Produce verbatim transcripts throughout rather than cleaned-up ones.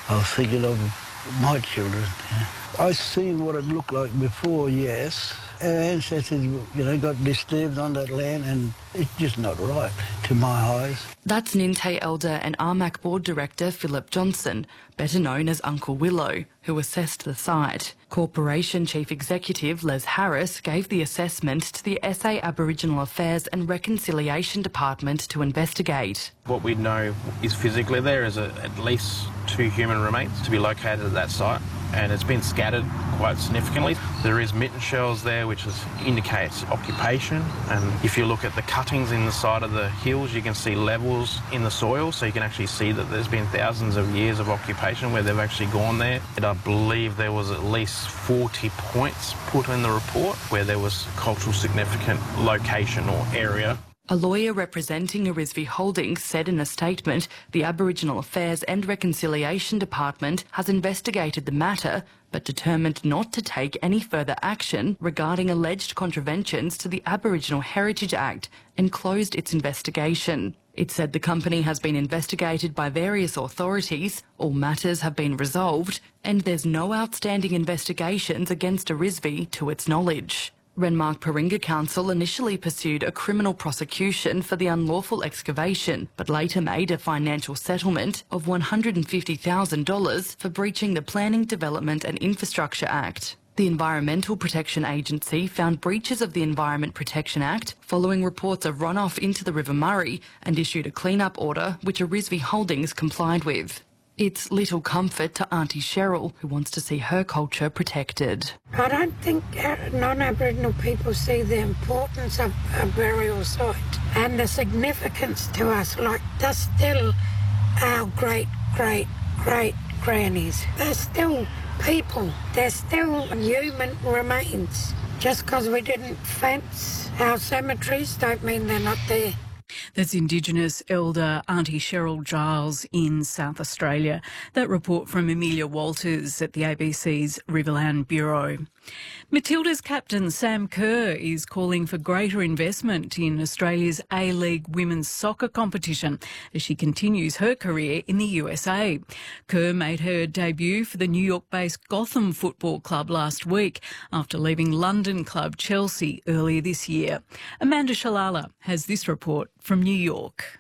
I was thinking of my children. Yeah. I seen what it looked like before, yes. Our ancestors, you know, got disturbed on that land, and it's just not right to my eyes. That's Ninte Elder and R M A C Board Director Philip Johnson, better known as Uncle Willow, who assessed the site. Corporation Chief Executive Les Harris gave the assessment to the S A Aboriginal Affairs and Reconciliation Department to investigate. What we know is physically there is a, at least two human remains to be located at that site, and it's been scattered quite significantly. There is mitten shells there, which is, indicates occupation, and if you look at the cuttings in the side of the hills, you can see levels in the soil, so you can actually see that there's been thousands of years of occupation where they've actually gone there. And I believe there was at least forty points put in the report where there was cultural significant location or area. A lawyer representing Arisvi Holdings said in a statement the Aboriginal Affairs and Reconciliation Department has investigated the matter but determined not to take any further action regarding alleged contraventions to the Aboriginal Heritage Act and closed its investigation. It said the company has been investigated by various authorities, all matters have been resolved, and there's no outstanding investigations against Arisvi to its knowledge. Renmark Paringa Council initially pursued a criminal prosecution for the unlawful excavation, but later made a financial settlement of one hundred fifty thousand dollars for breaching the Planning, Development and Infrastructure Act. The Environmental Protection Agency found breaches of the Environment Protection Act following reports of runoff into the River Murray and issued a clean-up order which Arisvi Holdings complied with. It's little comfort to Auntie Cheryl, who wants to see her culture protected. I don't think non-Aboriginal people see the importance of a burial site and the significance to us. Like, they're still our great, great, great grannies. They're still people. They're still human remains. Just because we didn't fence our cemeteries don't mean they're not there. That's Indigenous elder Auntie Cheryl Giles in South Australia. That report from Amelia Walters at the A B C's Riverland Bureau. Matilda's captain Sam Kerr is calling for greater investment in Australia's A-League women's soccer competition as she continues her career in the U S A. Kerr made her debut for the New York-based Gotham Football Club last week after leaving London club Chelsea earlier this year. Amanda Shalala has this report from New York.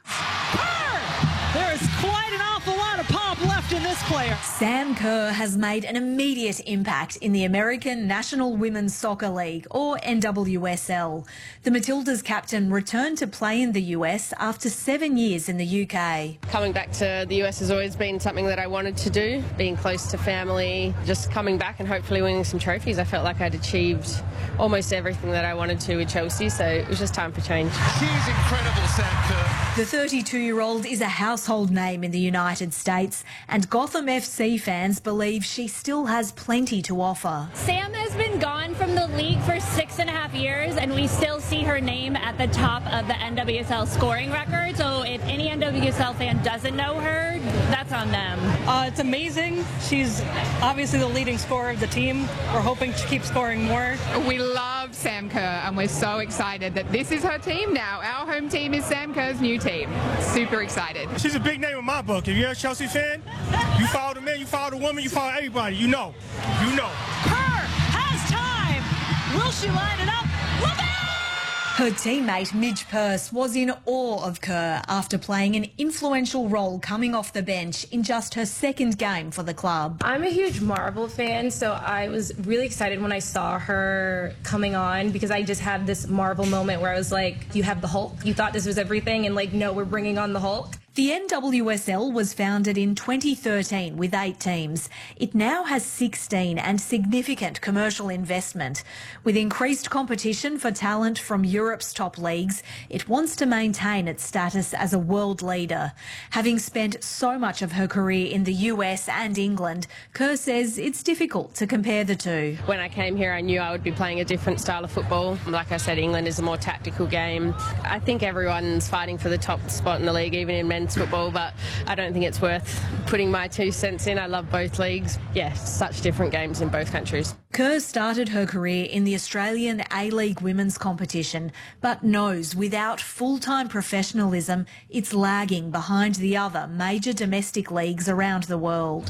There is quite an awful lot of pop left in this player. Sam Kerr has made an immediate impact in the American National Women's Soccer League, or N W S L. The Matildas captain returned to play in the U S after seven years in the U K. Coming back to the U S has always been something that I wanted to do, being close to family, just coming back and hopefully winning some trophies. I felt like I'd achieved almost everything that I wanted to with Chelsea, so it was just time for change. She's incredible, Sam Kerr. The thirty-two-year-old is a household name in the United States, and Gotham F C fans believe she still has plenty to offer. Sam has been gone from the league for six and a half years, and we still see her name at the top of the N W S L scoring record. So if any N W S L fan doesn't know her, that's on them. Uh, it's amazing. She's obviously the leading scorer of the team. We're hoping to keep scoring more. We love Sam Kerr, and we're so excited that this is her team now. Our home team is Sam Kerr's new team. Super excited. She's a big name in my book. If you're a Chelsea fan, you follow the man, you follow the woman, you follow everybody. You know. You know. Kerr has time. Will she line it up? Look out! Her teammate Midge Purse was in awe of Kerr after playing an influential role coming off the bench in just her second game for the club. I'm a huge Marvel fan, so I was really excited when I saw her coming on because I just had this Marvel moment where I was like, you have the Hulk? You thought this was everything, and like, no, we're bringing on the Hulk? The N W S L was founded in twenty thirteen with eight teams. It now has sixteen and significant commercial investment. With increased competition for talent from Europe's top leagues, it wants to maintain its status as a world leader. Having spent so much of her career in the U S and England, Kerr says it's difficult to compare the two. When I came here, I knew I would be playing a different style of football. Like I said, England is a more tactical game. I think everyone's fighting for the top spot in the league, even in men's football, but I don't think it's worth putting my two cents in. I love both leagues. Yeah, such different games in both countries. Kerr started her career in the Australian A-League women's competition, but knows without full-time professionalism, it's lagging behind the other major domestic leagues around the world.